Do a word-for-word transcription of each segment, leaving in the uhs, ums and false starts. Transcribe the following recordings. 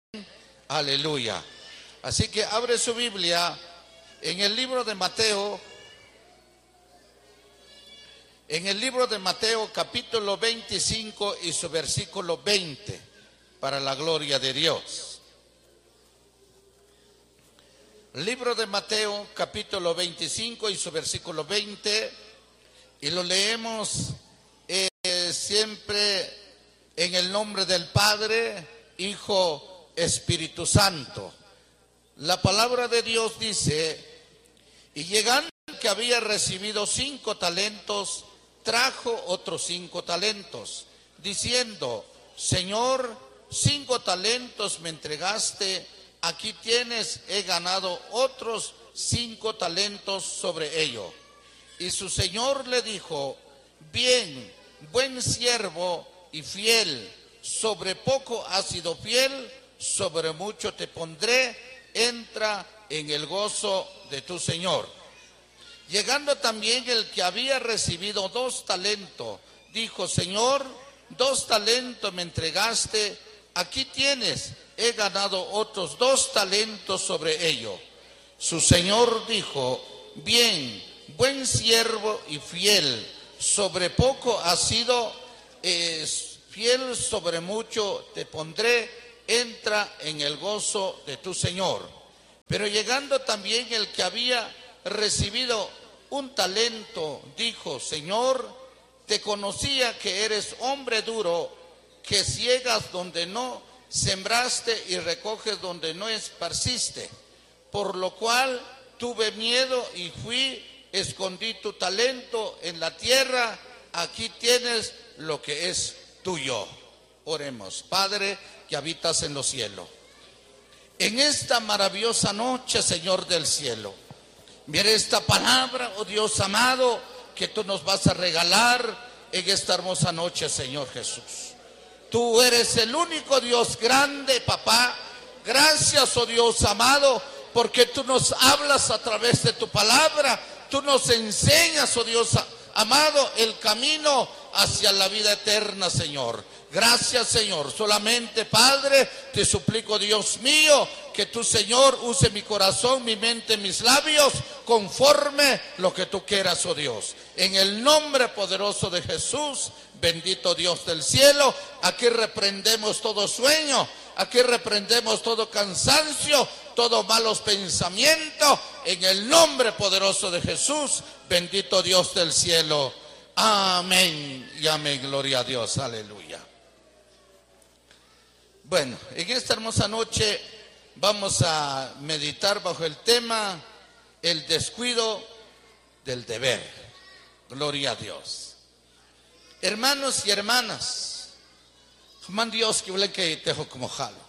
Aleluya. Así que abre su Biblia en el libro de Mateo, en el libro de Mateo capítulo veinticinco y su versículo veinte, para la gloria de Dios. Libro de Mateo capítulo veinticinco y su versículo veinte, y lo leemos eh, siempre en el nombre del Padre, Hijo, Espíritu Santo. La palabra de Dios dice: y llegando el que había recibido cinco talentos, trajo otros cinco talentos, diciendo: Señor, cinco talentos me entregaste, aquí tienes, he ganado otros cinco talentos sobre ello. Y su señor le dijo: bien, buen siervo y fiel, sobre poco has sido fiel, sobre mucho te pondré, entra en el gozo de tu señor. Llegando también el que había recibido dos talentos, dijo: Señor, dos talentos me entregaste, aquí tienes, he ganado otros dos talentos sobre ello. Su señor dijo: bien, buen siervo y fiel, sobre poco has sido eh, fiel, sobre mucho te pondré, entra en el gozo de tu señor. Pero llegando también el que había recibido un talento, dijo: Señor, te conocía que eres hombre duro, que ciegas donde no sembraste y recoges donde no esparciste, por lo cual tuve miedo y fui, escondí tu talento en la tierra, aquí tienes lo que es tuyo. Oremos. Padre que habitas en los cielos, en esta maravillosa noche, Señor del cielo, mire esta palabra, oh Dios amado, que tú nos vas a regalar en esta hermosa noche, Señor Jesús. Tú eres el único Dios grande, papá. Gracias, oh Dios amado, porque tú nos hablas a través de tu palabra. Tú nos enseñas, oh Dios amado, el camino hacia la vida eterna, Señor. Gracias, Señor. Solamente, Padre, te suplico, Dios mío, que tu Señor use mi corazón, mi mente, mis labios, conforme lo que tú quieras, oh Dios. En el nombre poderoso de Jesús, bendito Dios del cielo, aquí reprendemos todo sueño, aquí reprendemos todo cansancio, todos malos pensamientos, en el nombre poderoso de Jesús, bendito Dios del cielo. Amén y amén, gloria a Dios, aleluya. Bueno, en esta hermosa noche vamos a meditar bajo el tema el descuido del deber. Gloria a Dios. Hermanos y hermanas, man Dios que huele que tejo como jalo.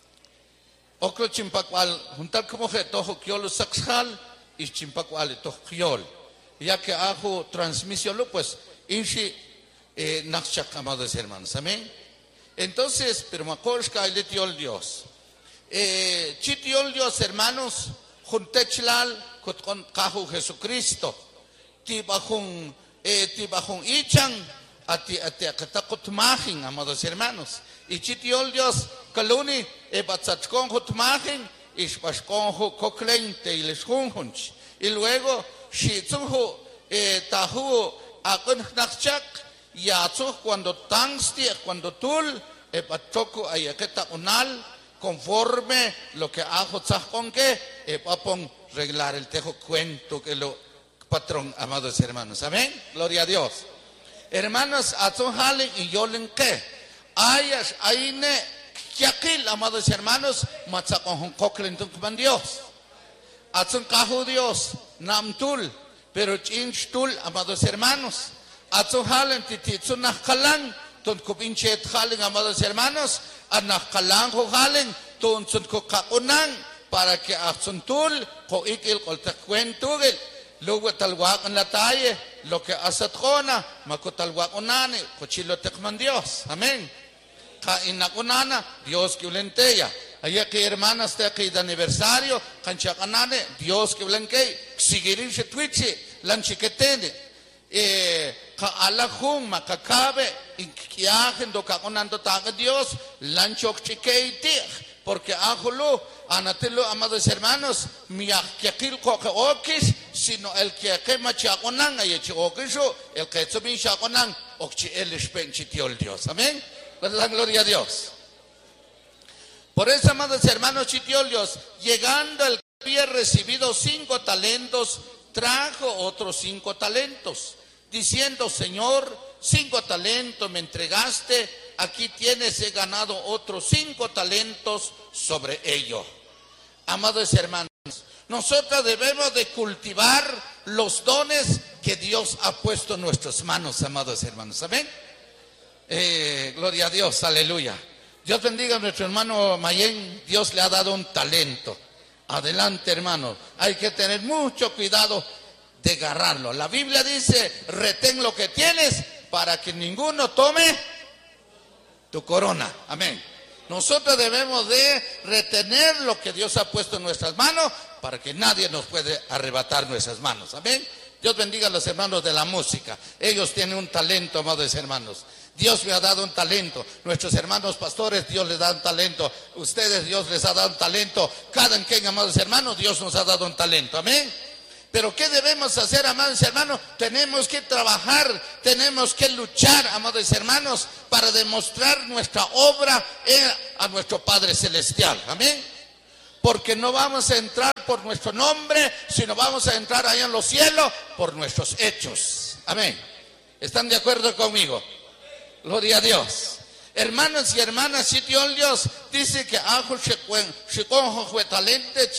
Oclo chimpacual, juntar como que tojo kiolo saxjal y chimpacual tojo kiol. Ya que hago transmisión, pues, inshi eh, nachak, amados hermanos, amén. Entonces, pero macorska el tiol Dios. Eh, chitiol Dios, hermanos, juntechlal con cajo Jesucristo. Tibajun, eh, tibajun ichan, ati ati akatakot majin, amados hermanos. Y chitiol Dios, kaluni, e batzachkon hutmajin, ishpashkon koklente y les junjunch. Y luego, si tú eh, tahu akun nachak, ya tú cuando tangsti, cuando tul, e pachoku ayaketa unal, conforme lo que hago con que, e papon reglar el tejo cuento que lo patrón, amados hermanos. Amén. Gloria a Dios. Hermanos, atun halen y yolen que, ayas, aine, kiakil, amados hermanos, matzakon koklen tung Dios. Atun kahu Dios, namtul, pero chinchtul, amados hermanos. Atun halen tititsun nakalan, ton kupinchet halen, amados hermanos, anakalan ho halen, ton sun kukakunan, para que atsuntul, ko ikil kol takwentugil, luego talwakan la taye, lo que asatkona, makotalwakunane, kochilo tekman Dios. Amén. Kainakunana, Dios que ulenteya. Allá que hermanas te aquí de aniversario, canchacanane, Dios que blanque, sigirin se twitche, lanchiquetene, eh, ka alajun, makakabe, inkiajen do kakonando taga Dios, lanchok chiqueiti, Porque ajolo, anatelo, amados hermanos, mi aquel coque okis, sino el que quema chaconan, y oquiso, el que subin chaconan, ochi el espenchitiol Dios. Amén. Pues la gloria a Dios. Por eso, amados hermanos chitiolios, llegando el que había recibido cinco talentos, trajo otros cinco talentos, diciendo: Señor, cinco talentos me entregaste, aquí tienes, he ganado otros cinco talentos sobre ello. Amados hermanos, nosotros debemos de cultivar los dones que Dios ha puesto en nuestras manos, amados hermanos. Amén. Eh, gloria a Dios, aleluya. Dios bendiga a nuestro hermano Mayén. Dios le ha dado un talento. Adelante, hermano. Hay que tener mucho cuidado de agarrarlo. La Biblia dice: retén lo que tienes para que ninguno tome tu corona. Amén. Nosotros debemos de retener lo que Dios ha puesto en nuestras manos para que nadie nos puede arrebatar nuestras manos. Amén. Dios bendiga a los hermanos de la música. Ellos tienen un talento, amados hermanos. Dios me ha dado un talento. Nuestros hermanos pastores, Dios les da un talento. Ustedes, Dios les ha dado un talento. Cada quien, amados hermanos, Dios nos ha dado un talento. Amén. Pero ¿qué debemos hacer, amados hermanos? Tenemos que trabajar, tenemos que luchar, amados hermanos, para demostrar nuestra obra a nuestro Padre Celestial. Amén. Porque no vamos a entrar por nuestro nombre, sino vamos a entrar allá en los cielos por nuestros hechos. Amén. ¿Están de acuerdo conmigo? Gloria a Dios. Hermanos y hermanas, si Dios dice que ajo shikonjo fue talente,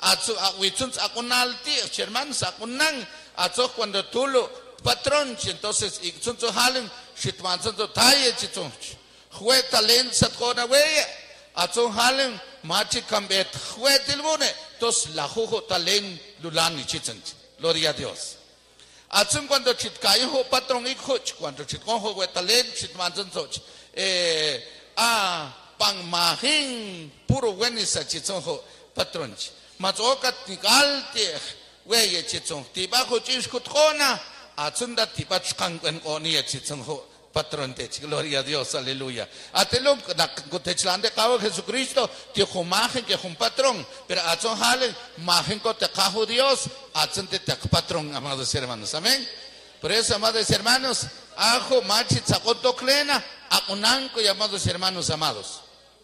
hermanos, acunan, cuando tú lo patrón, entonces, y son halen, shitmanson to taye, chiton, fue talente, satcona weye, atson halen, machi cambet, fue tilbune, entonces la jujo talente, lulani chiton. Gloria a Dios. Atsun cuando chitkayo ho patrón y coach, cuando chitkonjo huetalen, chitmanzon soch, eh, ah, pang mahin, puro buenisa chitzonjo patrón. Mazokat nikalte, weye chitzon, tibajo chinskutona, atsun da tibach kangwen oni chitzonjo patrón de gloria a Dios, aleluya. Atelum, na kutechlande kawo Jesucristo, tijo mahin que un patrón, pero atsun halen, mahin ko te kajo Dios, atsun te te patrón, amados hermanos, amén. Por eso, amados hermanos, ajo machi tzakoto klena, akunanko y amados hermanos amados.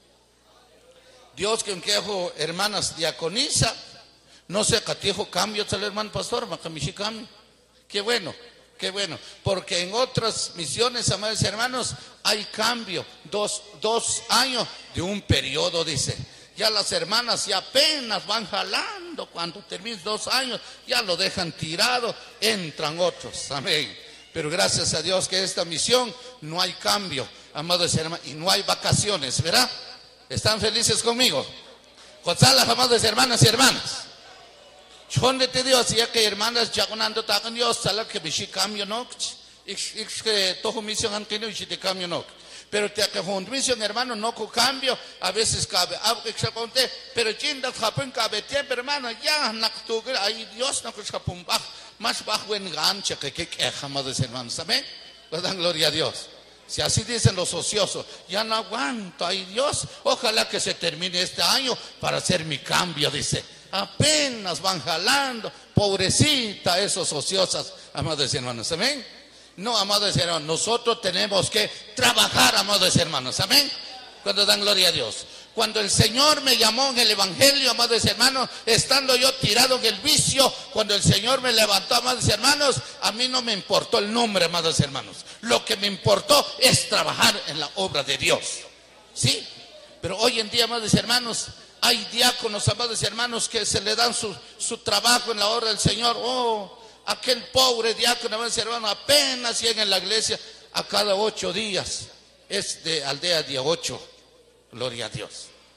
Dios que un quejo hermanas diaconisa, no se catijo cambio, tal hermano pastor, macamishi cambio. Qué bueno. Qué bueno, porque en otras misiones, amados hermanos, hay cambio, dos, dos años de un periodo, dice. Ya las hermanas ya apenas van jalando, cuando terminen dos años, ya lo dejan tirado, entran otros, amén. Pero gracias a Dios que esta misión no hay cambio, amados hermanos, y no hay vacaciones, ¿verdad? ¿Están felices conmigo? González, amados hermanos y hermanas. Chonde te Dios, ya que hermanas ya conando tacan Dios, sala que bishi cambio no, ich ich que todo misión han tenido y te cambio no. Pero te que junto misión hermano no con cambio, a veces cabe, algo que se conté, pero chinda japón cabe tiempo hermano, ya naktu que ay Dios no que japón baj, más bajo en gancha que que que amados hermanos, amén. Pues dan gloria a Dios. Si así dicen los ociosos, ya no aguanto, ay Dios, ojalá que se termine este año para hacer mi cambio, dice. Apenas van jalando, pobrecita esos ociosas, amados hermanos, amén. No, amados hermanos, nosotros tenemos que trabajar, amados hermanos, amén. Cuando dan gloria a Dios. Cuando el Señor me llamó en el Evangelio, amados hermanos, estando yo tirado en el vicio, cuando el Señor me levantó, amados hermanos, a mí no me importó el nombre, amados hermanos. Lo que me importó es trabajar en la obra de Dios. ¿Sí? Pero hoy en día, amados hermanos, hay diáconos, amados hermanos, que se le dan su, su trabajo en la obra del Señor. Oh, aquel pobre diácono, amados hermanos, apenas llega en la iglesia a cada ocho días. Es de aldea día ocho. Gloria a Dios.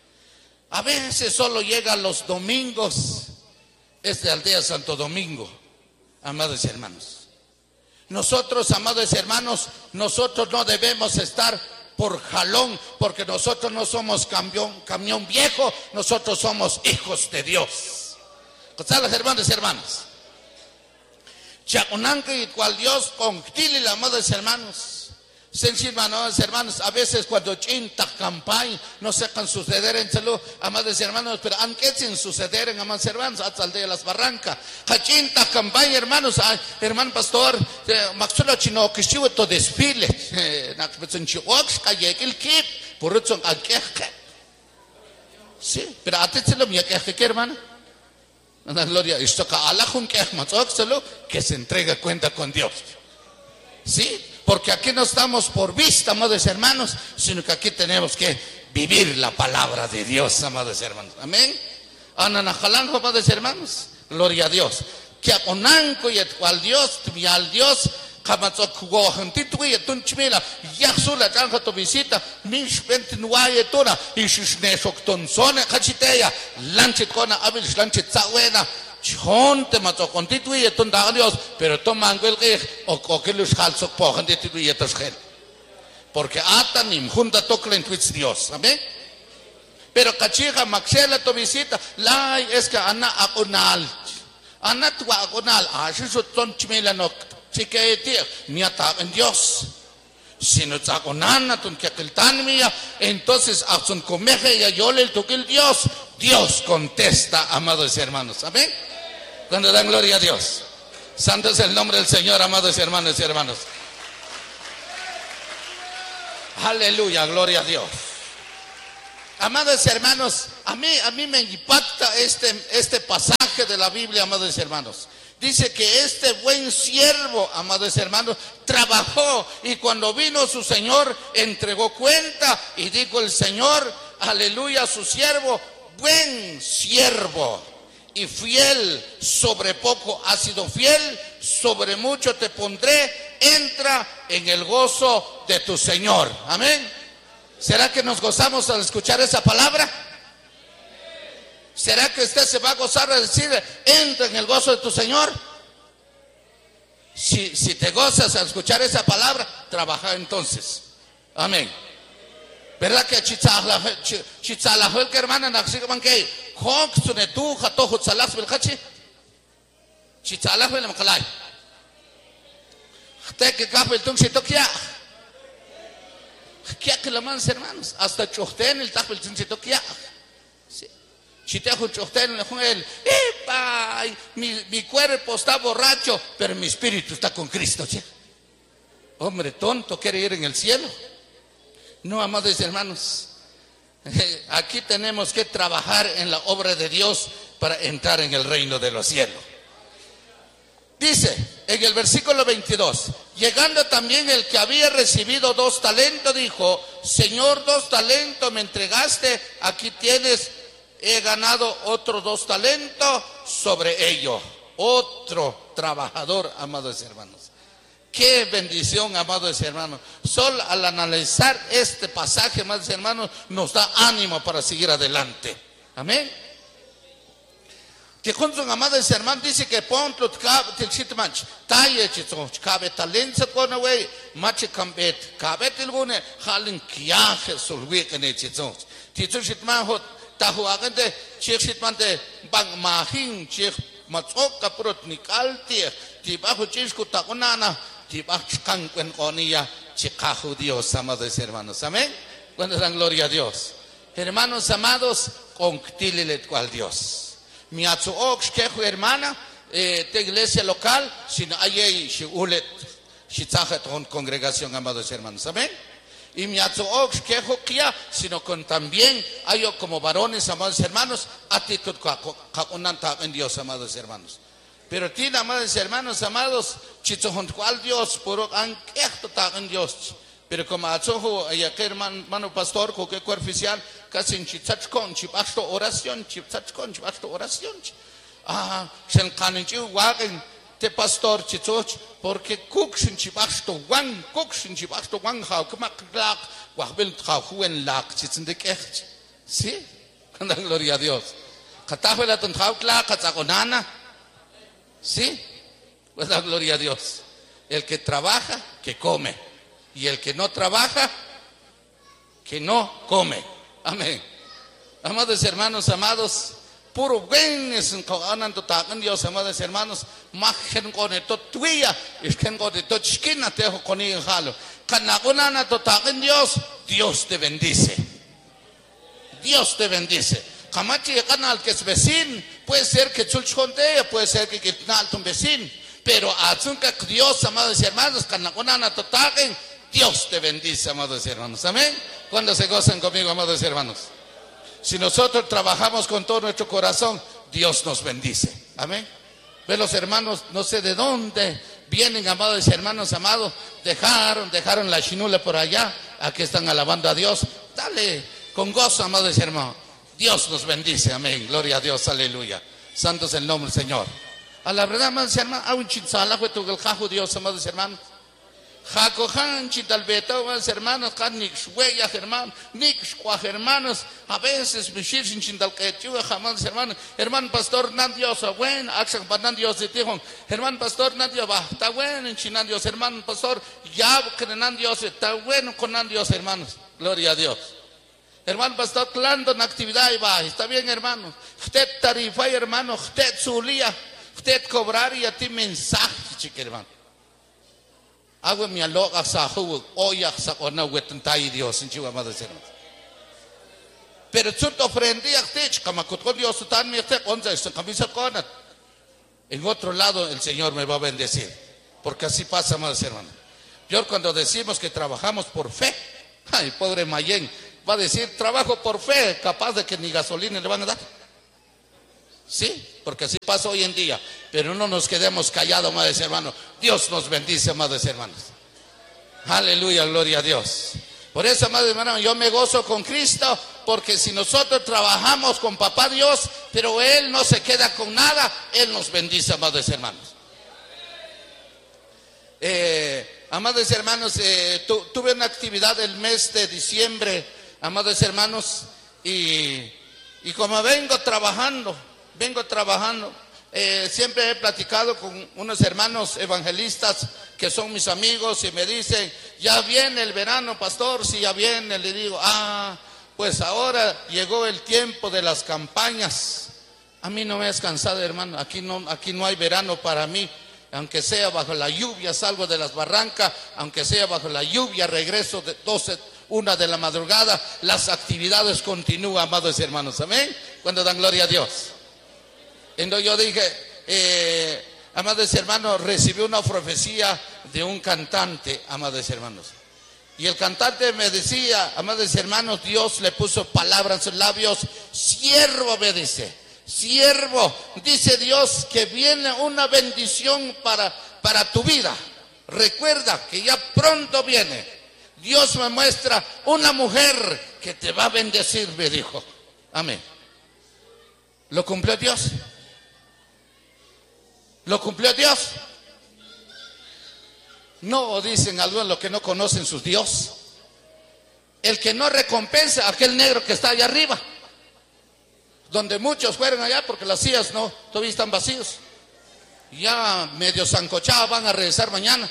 A veces solo llega los domingos. Es de aldea Santo Domingo, amados hermanos. Nosotros, amados hermanos, nosotros no debemos estar por jalón, porque nosotros no somos camión, camión viejo, nosotros somos hijos de Dios. ¿Sabes, hermanos y hermanas? Chaconanque y cual Dios con Tili, amados hermanos, Sencillo, hermanos, hermanos, a veces cuando chinta campaña no se can suceder en salud, amados hermanos, pero aunque sin suceder en amados hermanos, hasta de las barrancas, chinta campaña, hermanos, ay, hermano pastor, maxulo chino que chivo to desfile, na petson chiox calle el kit, por eso aquel. Sí, pero a ti se lo mía que que hermano. La gloria, esto que Allah con que que se entrega cuenta con Dios. Sí. Porque aquí no estamos por vista, amados hermanos, sino que aquí tenemos que vivir la palabra de Dios, amados hermanos. Amén. Ananajalanjo, amados hermanos. Gloria a Dios. Que aconanco y al Dios, y al Dios, kamatzokgo, tituye, tunchmila, yaxula, chanja tu visita, mish ventinuaye tuna, y shishnesok tonsone, kachiteya, lanchit kona, abil, lanchit zawena. Chonte mato constituye ton da Dios, pero toman el que o que los halsos po constituye tos gel. Porque atanim junta toclen twits Dios, amén. Pero cachiga maxela to visita, la es que ana aconal. Ana tu aconal, así so ton chimela no chiquete, ni ata en Dios. Si no está con Ana, que aquel mía, entonces a son comeje y a yo le toque el Dios. Dios contesta, amados hermanos, amén. Cuando dan gloria a Dios. Santo es el nombre del Señor, amados hermanos y hermanos. Aleluya, gloria a Dios. Amados hermanos, a mí, a mí me impacta este, este pasaje de la Biblia, amados hermanos. Dice que este buen siervo, amados hermanos, trabajó y cuando vino su Señor entregó cuenta y dijo el Señor, aleluya, a su siervo, buen siervo y fiel, sobre poco has sido fiel, sobre mucho te pondré, entra en el gozo de tu Señor. Amén. ¿Será que nos gozamos al escuchar esa palabra? ¿Será que usted se va a gozar al decir, entra en el gozo de tu Señor? Si, si te gozas al escuchar esa palabra, trabaja entonces. Amén. ¿Verdad que chitzalajol que hermana naxigaban que Hok sunetu jato hutzalas belhachi chitzalajol la makalay te que capo el tung sitokia kia que la mans hermanos hasta chochten el tapo el tung sitokia chitejo chochten el juel epa mi mi cuerpo está borracho pero mi espíritu está con Cristo, ¿sí? Hombre tonto quiere ir en el cielo. No, amados hermanos, aquí tenemos que trabajar en la obra de Dios para entrar en el reino de los cielos. Dice en el versículo veintidós, llegando también el que había recibido dos talentos, dijo, Señor, dos talentos me entregaste, aquí tienes, he ganado otros dos talentos sobre ello. Otro trabajador, amados hermanos. Qué bendición, amados hermanos. Solo al analizar este pasaje, amados hermanos, nos da ánimo para seguir adelante. Amén. Que con sus amados hermanos dice que ponto til chitmanch taye chito cabe talento con away mache cambet cabe tilgune halin kiaje sulwi kene chito tito chitman hot tahu agende chik chitmante bang mahin chik matsok kaprot nikalti tibajo chisku takunana tibach kankwen konia chikahu Dios, amados hermanos. Amén. Cuando dan gloria a Dios. Hermanos amados, conctílele cual Dios. Mi atsuok kejo hermana de iglesia local, sino hay si ulet si taja con congregación, amados hermanos. Amén. Y mi atsuok kejo kia, sino con también hay como varones, amados hermanos, actitud kakunanta en Dios, amados hermanos. Pero tiene, amados hermanos, amados, chichohon cual Dios, por anquesto en Dios. Pero como achojo, y aquel hermano pastor, que fue oficial, casi en chichachcon, chipasto oración, chichachcon, chipasto oración. Ah, se encanenchiu, wagen, te pastor, chichoch, porque cuxin chipasto, wan, cuxin chipasto, wan, how, kamaklak, wahbel, how, huen lak, chitzen de kech. ¿Sí? Con la gloria a Dios. Katafela ton how klak, katzagonana. ¿Sí? Pues la gloria a Dios. El que trabaja, que come. Y el que no trabaja, que no come. Amén. Amados hermanos, amados, puro buen es en totacan Dios, amados hermanos, machen con esto tuya, es que con esto chiquina te dejo con el jalo. Canagona totacan Dios, Dios te bendice. Dios te bendice. Camachi canal que es vecino, puede ser que chulchonte, puede ser que quitnal tu vecino, pero azunca Dios, amados hermanos, canagona totacan, Dios te bendice, amados hermanos. Amén. Cuando se gozan conmigo, amados hermanos. Si nosotros trabajamos con todo nuestro corazón, Dios nos bendice. Amén. Ve, los hermanos, no sé de dónde vienen, amados hermanos, amados. Dejaron, dejaron la chinula por allá. Aquí están alabando a Dios. Dale con gozo, amados hermanos. Dios nos bendice. Amén. Gloria a Dios. Aleluya. Santo es el nombre del Señor. A la verdad, amados hermanos, a un chinzala fue tu el Dios, amados hermanos. Jacojan chitalbeta, hermanos, Nix huella, hermanos, Nix hermanos, a veces Mishir sin chintalquechu, jamás, hermanos, hermano pastor, Nandios, buen, Axan Panandios de Tijón, hermano pastor, Nandios, va, está bueno en Chinandios, hermano pastor, ya que Nandios, está bueno con Nandios, hermanos, gloria a Dios. Hermano pastor, clando en actividad y va, está bien, hermanos, usted tarifa, hermano, usted zulía, usted cobrar y a ti mensaje, chique, hermano. Hago mi aloga sahu oya sakona wetentai Dios en Chihuahua, amados hermanos. Pero tú te ofrendí a ti, como con Dios tan mi este once esta camisa con. En otro lado el Señor me va a bendecir, porque así pasa, amados hermanos. Peor cuando decimos que trabajamos por fe. Ay, pobre Mayen va a decir trabajo por fe, capaz de que ni gasolina le van a dar. Sí, porque así pasa hoy en día. Pero no nos quedemos callados, amados hermanos. Dios nos bendice, amados hermanos. Aleluya, gloria a Dios. Por eso, amados hermanos, yo me gozo con Cristo, porque si nosotros trabajamos con Papá Dios, pero Él no se queda con nada, Él nos bendice, amados hermanos. Eh, amados hermanos, eh, tu, tuve una actividad el mes de diciembre, amados hermanos, y, y como vengo trabajando, vengo trabajando, eh, siempre he platicado con unos hermanos evangelistas que son mis amigos y me dicen, ya viene el verano, pastor. Si ya viene, le digo, ah, pues ahora llegó el tiempo de las campañas. A mí no me has cansado, hermano, aquí no, aquí no hay verano para mí. Aunque sea bajo la lluvia, salgo de las barrancas, aunque sea bajo la lluvia, regreso de doce, una de la madrugada, las actividades continúan, amados hermanos, amén, cuando dan gloria a Dios. Entonces yo dije, eh, amados hermanos, recibí una profecía de un cantante, amados hermanos. Y el cantante me decía, amados hermanos, Dios le puso palabras en sus labios, siervo, me dice, siervo, dice Dios que viene una bendición para, para tu vida. Recuerda que ya pronto viene. Dios me muestra una mujer que te va a bendecir, me dijo. Amén. ¿Lo cumplió Dios? ¿Lo cumplió Dios? No, dicen algunos los que no conocen su Dios. El que no recompensa a aquel negro que está allá arriba, donde muchos fueron allá porque las sillas no, todavía están vacíos. Ya medio zancochados, van a regresar mañana.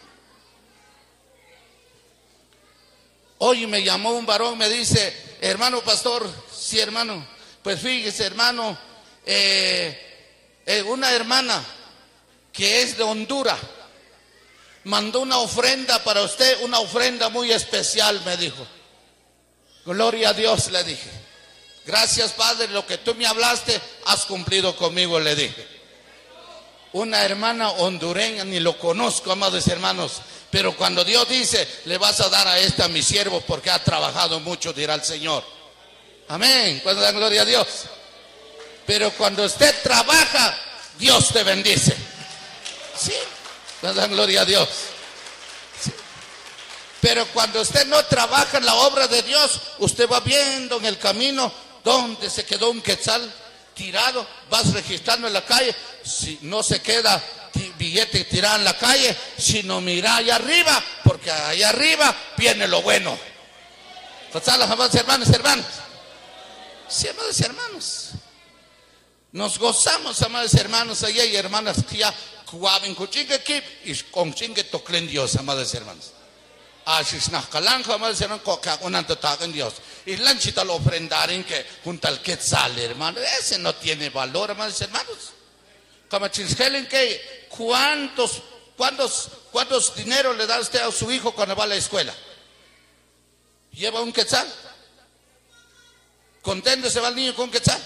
Hoy me llamó un varón, me dice, hermano pastor, sí hermano, pues fíjese hermano, eh, eh, una hermana que es de Honduras mandó una ofrenda para usted, una ofrenda muy especial, me dijo. Gloria a Dios, le dije. Gracias, Padre, lo que tú me hablaste, has cumplido conmigo, le dije. Una hermana hondureña, ni lo conozco, amados hermanos, pero cuando Dios dice, le vas a dar a este a mi siervo porque ha trabajado mucho, dirá el Señor. Amén, cuando dan gloria a Dios. Pero cuando usted trabaja, Dios te bendice. Sí, cuando dan gloria a Dios. Sí. Pero cuando usted no trabaja en la obra de Dios, usted va viendo en el camino donde se quedó un quetzal tirado, vas registrando en la calle, si no se queda billete tirado en la calle, sino mira allá arriba, porque allá arriba viene lo bueno. Amados hermanos, hermanos, sí, amados hermanos, nos gozamos, amados hermanos, allá hay hermanas que ya cuaben con chingue y con chingue toclen Dios, amados hermanos. Ashisnahkalanjo, amados hermanos, coca un antotagen Dios. Y lanchita lo ofrendaron que junto al quetzal, hermano. Ese no tiene valor, amados hermanos. Como chisgelen que cuántos, cuántos, cuántos dinero le da usted a su hijo cuando va a la escuela. Lleva un quetzal. Contento se va el niño con un quetzal.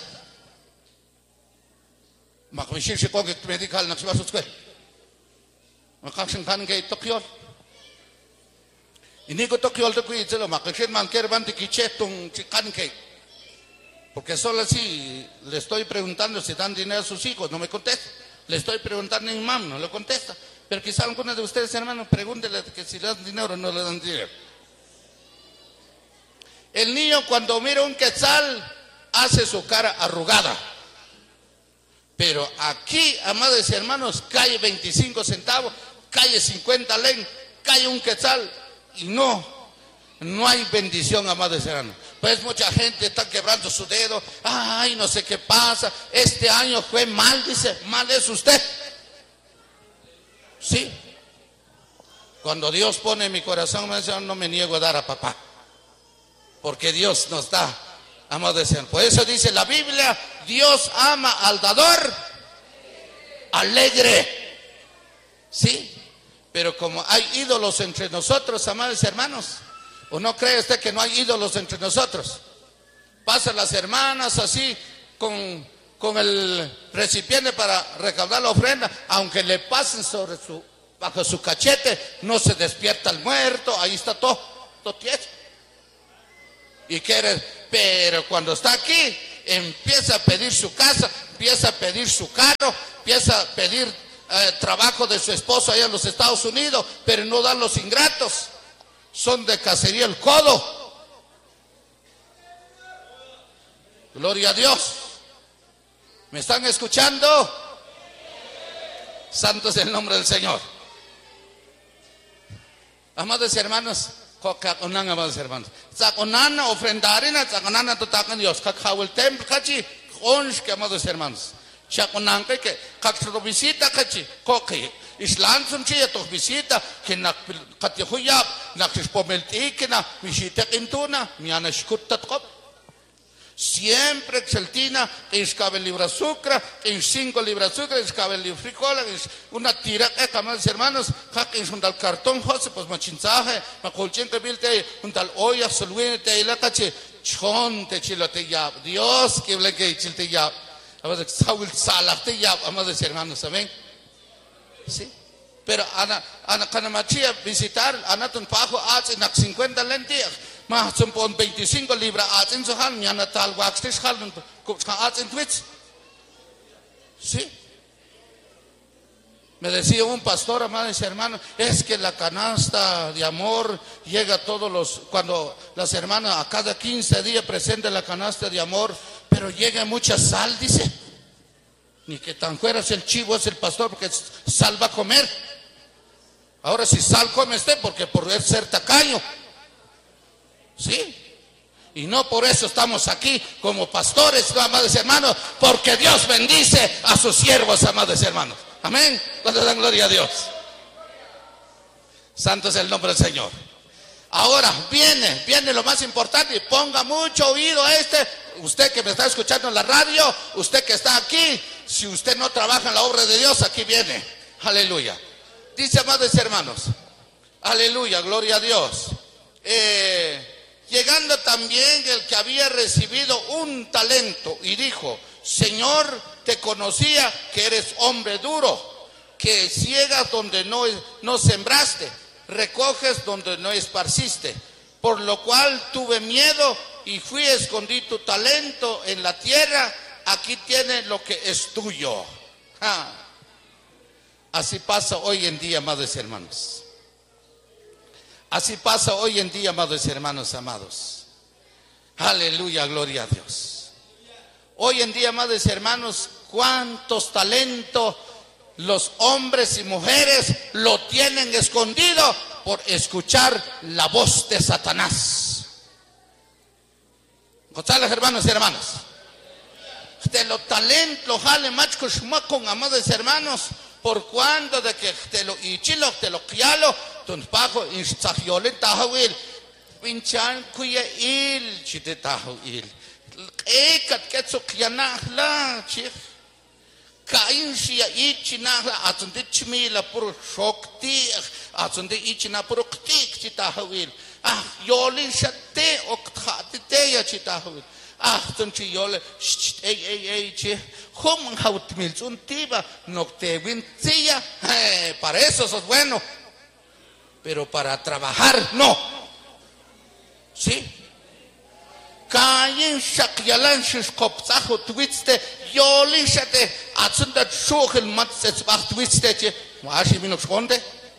Makmishir se con que medical no se va a su escuela. Makaksin kan que tokiol. Y ni que tokiol te cuide lo makaksin man quiere bante quichetung chican que. Porque solo así le estoy preguntando si dan dinero a sus hijos, no me contesta. Le estoy preguntando a imam, no le contesta. Pero quizá algunos de ustedes, hermanos, pregúntenle que si le dan dinero o no le dan dinero. El niño cuando mira un quetzal hace su cara arrugada. Pero aquí, amados hermanos, cae veinticinco centavos, cae cincuenta len, cae un quetzal y no, no hay bendición, amados hermanos. Pues mucha gente está quebrando su dedo. Ay, no sé qué pasa. Este año fue mal, dice. Mal es usted. Sí. Cuando Dios pone en mi corazón, no me niego a dar a papá. Porque Dios nos da, amados hermanos. Por eso dice la Biblia, Dios ama al dador alegre. Sí. Pero como hay ídolos entre nosotros, amados hermanos, ¿o no cree usted que no hay ídolos entre nosotros? Pasan las hermanas así con, con el recipiente para recaudar la ofrenda, aunque le pasen sobre su, bajo su cachete, no se despierta el muerto, ahí está todo, todo tieso. Y quiere, pero cuando está aquí, empieza a pedir su casa, empieza a pedir su carro, empieza a pedir eh, trabajo de su esposo allá en los Estados Unidos, pero no dan los ingratos. Son de cacería el codo. Gloria a Dios. ¿Me están escuchando? Santo es el nombre del Señor. Amados hermanos, cocaconan, amados hermanos. Saconana ofrendarina, saconana totacan Dios. Cacao el templo, cachi, onsh que amados hermanos. Chaconan que cacro visita, cachi, coque. Islam son chía to visita que na katihuyap na kispomelti que na visita intuna miana shkutat kop siempre exaltina que iscabe libra azúcar que cinco libras azúcar iscabe libra frijoles una tira que amados hermanos que es un tal cartón jose pues machinzaje macolchen que bilte un tal olla solwine te la cache chon te chilote ya Dios que le que chilte ya amados saul salate ya amados hermanos amén. Sí, pero ana ana kanamachia visitar anatun pajo haz en cincuenta lentillas más son pon veinticinco libras haz en sohan mi anatal waxtes hal haz en twits. Sí, me decía un pastor, amados hermanos, es que la canasta de amor llega a todos los, cuando las hermanas a cada quince días presentan la canasta de amor, pero llega mucha sal, dice. Ni que tan fuera es el chivo, es el pastor, porque sal va a comer. Ahora si sal come usted, porque por ser tacaño. Sí. Y no por eso estamos aquí como pastores, amados hermanos, porque Dios bendice a sus siervos, amados hermanos. Amén. Cuando dan gloria a Dios. Santo es el nombre del Señor. Ahora viene, viene lo más importante, y ponga mucho oído a este. Usted que me está escuchando en la radio, usted que está aquí, si usted no trabaja en la obra de Dios, aquí viene. Aleluya. Dice, amados hermanos, aleluya, gloria a Dios. Eh, llegando también el que había recibido un talento y dijo, Señor, te conocía que eres hombre duro, que ciegas donde no, no sembraste, recoges donde no esparciste, por lo cual tuve miedo y fui a escondí tu talento en la tierra, aquí tiene lo que es tuyo. Ah. Así pasa hoy en día, amados hermanos. Así pasa hoy en día, amados hermanos amados. Aleluya, gloria a Dios. Hoy en día, amados hermanos, cuántos talentos los hombres y mujeres lo tienen escondido por escuchar la voz de Satanás. González, hermanos y hermanas. De los talentos, jale machos con amados hermanos, por cuando de que te lo ichilo, te lo crialo, tun pajo instahyolen tahawil pinchan kuya il chite tahawil ekat ketsuk yanahla chih kain shia ichinahla atunde chmila puro shokti atunde ichina puro ktik chitahawil ah yolin shate okthati teya chitahawil ah tunchi yole ey ey ey che hum hautmil untiba noctevin tia eh para eso sos bueno pero para trabajar no sí kain shakyalan shkopsaho twiste yolin shate atunda shokhel matsets bach twiste che washi minok skonde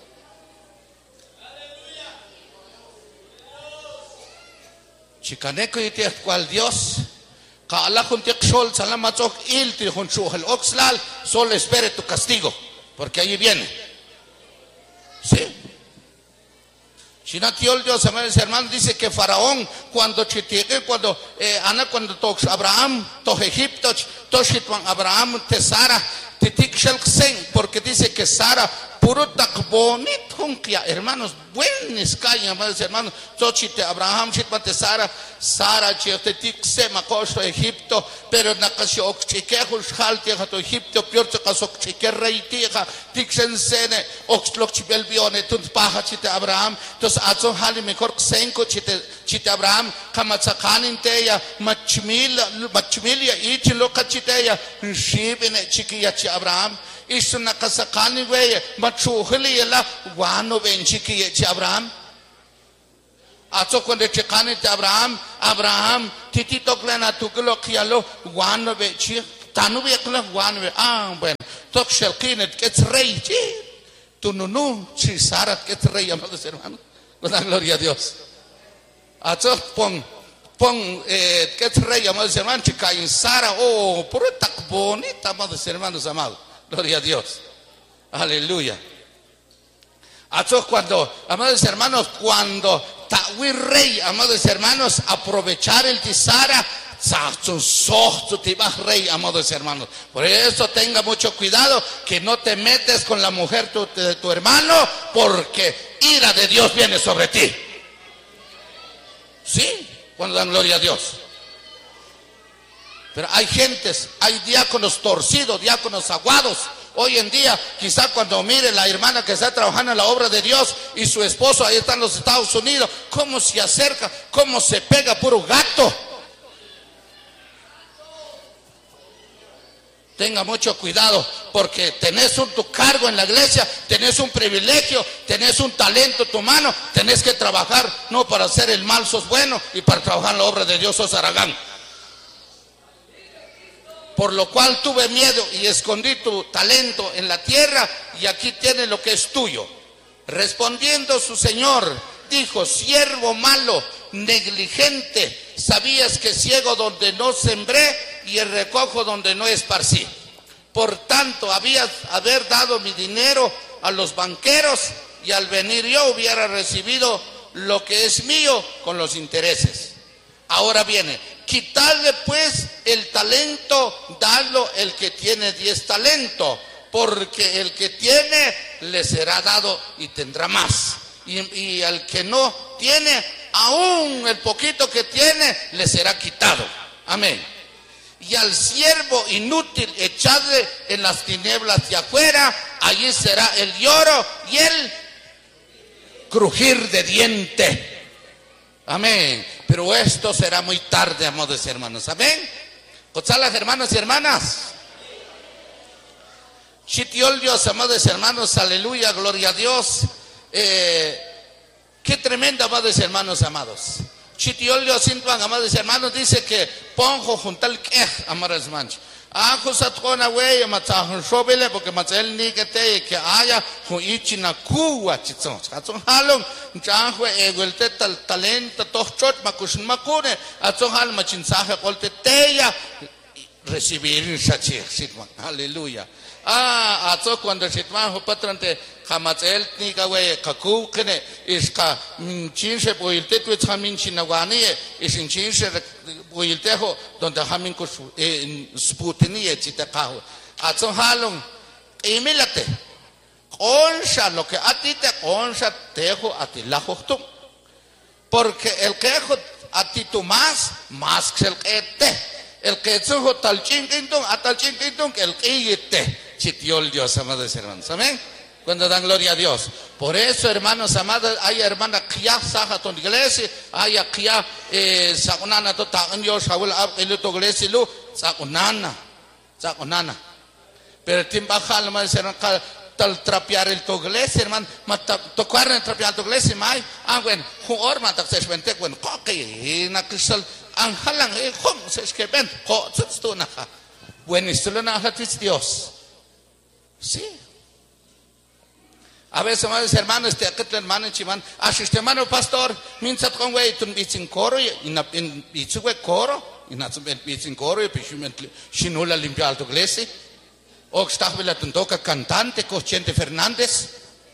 chicaneco y te cual Dios Kaala juntiak sol salamatok ilti junchuhel oxlal solo espere tu castigo porque ahí viene sí Chinatiol Dios amados hermanos dice que Faraón cuando chitigue cuando eh, Ana cuando tox Abraham to Egipto toshitwan Abraham te Sara titik shelksen porque dice que Sara puro tak bonit hunkia hermanos buenos caen amados hermanos tochite Abraham chitmate Sara Sara chititik se makosto Egipto pero nakasyo okchikehul shaltia to Egipto piorto kasok chike reitia tiksen sene oxlok chibelbione tunt paha chite Abraham tos atson hali mejor senko chite chite Abraham kamatsakanin teya machmil machmilia ichilo kachiteya shibene chikiya chi Abraham isu nakasakani weye machuhili yela wano benchiki yechi Abraham ato konde chekani te Abraham Abraham titi toklena tukilo kiyalo wano bechi tanu bekla wano be ah bueno tok shelkinet gets rey tununu chi sarat gets rey amados hermanos con la gloria a Dios ato pon pon eh gets rey amados hermanos chikain Sara oh puro tak bonita amados hermanos amados gloria a Dios. Aleluya. Acho cuando, amados hermanos, cuando Tawi rey, amados hermanos, aprovechar el tisara, rey, amados hermanos. Por eso tenga mucho cuidado que no te metes con la mujer tu, de tu hermano, porque ira de Dios viene sobre ti. Sí, cuando dan gloria a Dios. Pero hay gentes, hay diáconos torcidos, diáconos aguados. Hoy en día, quizá cuando mire la hermana que está trabajando en la obra de Dios y su esposo ahí está en los Estados Unidos, cómo se acerca, cómo se pega puro gato. Tenga mucho cuidado porque tenés un tu cargo en la iglesia, tenés un privilegio, tenés un talento en tu mano, tenés que trabajar, no para hacer el mal sos bueno y para trabajar en la obra de Dios sos aragán. Por lo cual tuve miedo y escondí tu talento en la tierra y aquí tienes lo que es tuyo. Respondiendo su señor, dijo, siervo malo, negligente, sabías que ciego donde no sembré y el recojo donde no esparcí. Por tanto, habías haber dado mi dinero a los banqueros y al venir yo hubiera recibido lo que es mío con los intereses. Ahora viene, quitarle pues el talento, dadlo el que tiene diez talentos, porque el que tiene le será dado y tendrá más. Y, y al que no tiene, aún el poquito que tiene, le será quitado. Amén. Y al siervo inútil echadle en las tinieblas de afuera, allí será el lloro y el crujir de diente. Amén. Pero esto será muy tarde, amados hermanos. Amén. Las hermanos y hermanas. Chitiol Dios, amados hermanos. Aleluya, gloria a Dios. Eh, qué tremendo, amados hermanos amados. Chitiol Dios, amados hermanos, dice que ponjo juntal que, amados hermanos. Ako sa tukona wey matahon shobele porque matel ni que te que haya hu ichi na kuwa chitson atson halong janhwe egulte tal talento tochot makushin makune atson hal machin sahe qolte teya recibir shachi sitman aleluya ah atso cuando sitman hu patrante kamatel ni ka wey kaku kene iska chinse boilte tu chamin chinawani isin chinse boiltejo donde hamin ko sputini chita kaho atson halong imilate Onsha, lo que a ti te onsha, tejo a ti la justo. Porque el quejo a ti tú más, más que el que te. El que sujo tal chinquintón, a tal chinquintón, que el que te. Chitiol Dios, amados hermanos. Amén. Cuando dan gloria a Dios. Por eso, hermanos amados, hay hermanas que ya saja tu iglesia, hay que ya sakunana to tagan Dios, Saúl abelo tu iglesia lu, sakunana, sakunana. Pero timba jal más hermano tal trapear el tu iglesia, hermano, mata tocar en trapear tu iglesia, mai, ah bueno, juor mata se vente bueno, coque, na cristal, anjalan, eh, hom se esqueben, ho, tu na, bueno, esto lo na es Dios, sí. A veces, amados hermanos, este aquel hermano chimán, este hermano pastor, mientras con güey, tú bichín coro y na bichu güey coro y na bichín coro y pichumente chinula limpiar tu iglesia. O está vela tu toca cantante Cochente Fernández.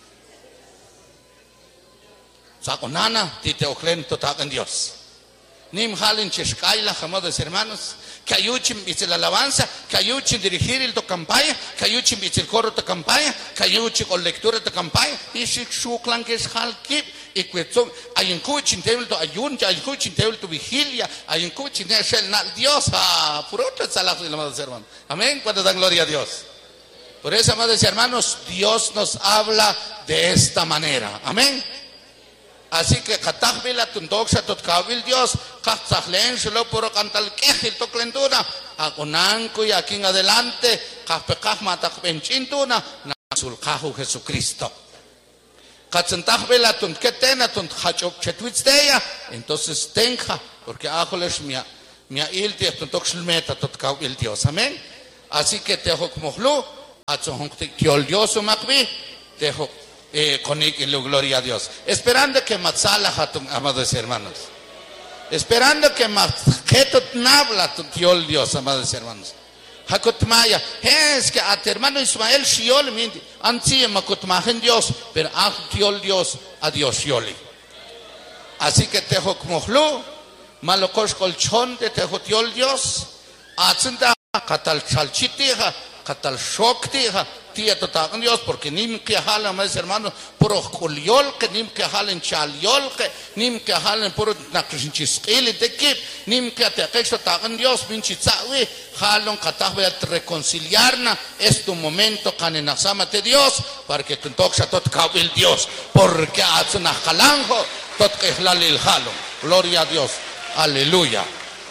Saco nana, tite oclen total en Dios. Nim halen chescaila, amados hermanos. Que ayuchen dice la alabanza, que ayuchen dirigir el tu campaña, que ayuchen dice el coro de campaña, que ayuchen con lectura de campaña, y si su clan que es halkip, y que hay un cuchin tebel tu ayun, hay un cuchin tebel tu vigilia, hay un cuchin tebel na Dios, ah, por otro salazo de la madre hermano. Amén, cuando dan gloria a Dios. Por eso, amados hermanos, Dios nos habla de esta manera. Amén. Así que katahvila tundoxa totkawil Dios, katzahlen solo por cantal quejil toclenduna, agonanco y aquí en adelante, kahpekah matakbenchintuna, nasulkahu Jesucristo. Katzentahvila tunketena tunhachok chetwitzdeya, entonces tenja, porque ajoles mia, mia ilti tuntoxilmeta totkawil Dios. Amén. Así que te hokmohlu, atzohonk tiol Dios umakbi, te hok. Eh, con y gloria a Dios, esperando que matzala hatun, amados hermanos, esperando que matjetot nabla tu tiol Dios, amados hermanos. Hakutmaya, es que a tu hermano Ismael shiol minti, ansi makutmajen Dios, pero a tiol Dios, a Dios shioli. Así que te hokmohlu, malokos colchón de te tiol Dios, atzenda katal chalchitija, katal shoktija. Total Dios, porque nim que jalan más hermanos por ojoliol que nim que jalen chaliol que nim que jalen por nakrishinchiskili de kip nim que te aquecho tagan Dios pinchitzawi jalon katahwe a reconciliarna es tu momento canenasamate Dios para que tu toxa tot kawil Dios porque atzna jalanjo tot kehlalil jalon gloria a Dios aleluya.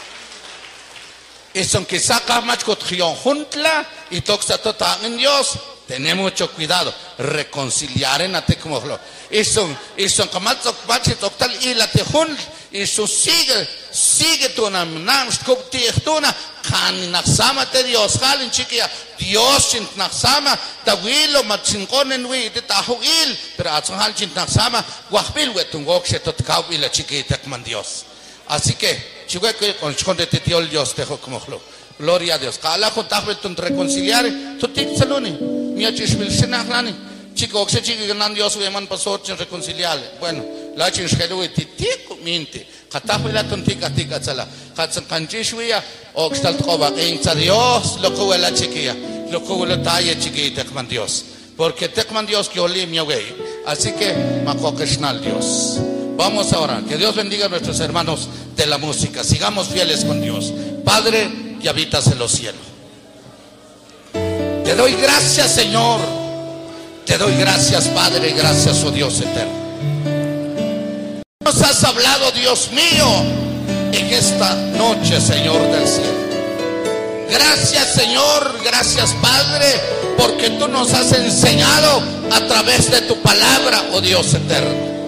Y son que saca más cotrión juntla y toxa total en Dios. Tenemos mucho cuidado, reconciliar en ate como lo. Y son, y son como bache total y la tejun y su sigue, sigue tu nam nam skopti echtuna kan nasama te Dios halin chiquia Dios sin nasama da wilo matsinkonen wi de tahuil pero atson hal sin nasama wahbil wetungok se totkau ila chiquita man Dios. Así que chique que con chonde te Dios Dios te como lo. Gloria a Dios. Kala con tahbel reconciliar, tu tic saloni. Mia chishmil sinahlani. Chico, oxe chico ganan Dios weman pasor chin reconciliar. Bueno, la chin shelu ti tico minti. Katahbela tun tica tica sala. Katsan kanchishwia oxtal tkoba incha Dios lo que la chiquilla. Lo que la talla chiquita con Dios. Porque te con Dios que oli mi güey. Así que makokeshnal Dios. Vamos ahora. Que Dios bendiga a nuestros hermanos de la música. Sigamos fieles con Dios. Padre, y habitas en los cielos. Te doy gracias, Señor. Te doy gracias, Padre. Gracias, oh Dios eterno. Nos has hablado, Dios mío, en esta noche, Señor del cielo. Gracias, Señor. Gracias, Padre, porque tú nos has enseñado a través de tu palabra, oh Dios eterno.